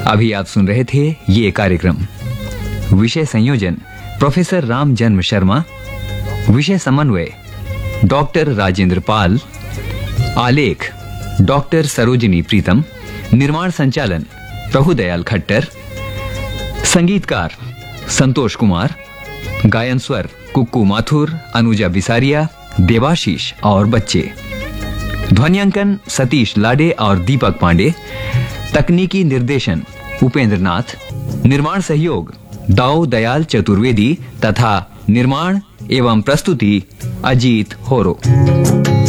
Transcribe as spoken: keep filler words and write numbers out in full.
अभी आप सुन रहे थे ये कार्यक्रम। विषय संयोजन प्रोफेसर राम जन्म शर्मा, विषय समन्वय डॉक्टर राजेंद्र पाल, आलेख डॉक्टर सरोजिनी प्रीतम, निर्माण संचालन प्रभुदयाल खट्टर, संगीतकार संतोष कुमार, गायन स्वर कुक्कू माथुर, अनुजा बिसारिया, देवाशीष और बच्चे, ध्वनियांकन सतीश लाडे और दीपक पांडे, तकनीकी निर्देशन उपेंद्र नाथ, निर्माण सहयोग दाऊ दयाल चतुर्वेदी तथा निर्माण एवं प्रस्तुति अजीत होरो।